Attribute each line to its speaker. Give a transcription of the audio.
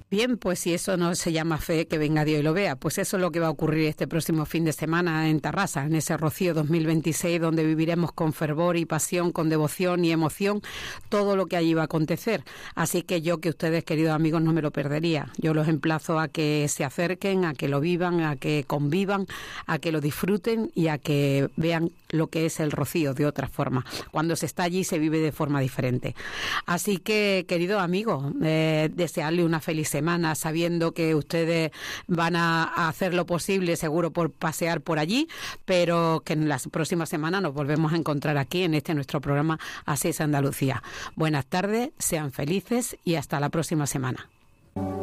Speaker 1: Bien, pues si eso no se llama fe, que venga Dios y lo vea. Pues eso es lo que va a ocurrir este próximo fin de semana en Tarrasa, en ese Rocío 2026, donde viviremos con fervor y pasión, con devoción y emoción todo lo que allí va a acontecer. Así que yo, que ustedes, queridos amigos, no me lo perdería. Yo los emplazo a que se acerquen, a que lo vivan, a que convivan, a que lo disfruten y a que vean lo que es el Rocío de otra forma. Cuando se está allí se vive de forma diferente. Así que, queridos amigos, desearle una feliz semana, sabiendo que ustedes van a hacer lo posible, seguro, por pasear por allí, pero que en la próxima semana nos volvemos a encontrar aquí en nuestro programa Así es Andalucía. Buenas tardes, sean felices y hasta la próxima semana.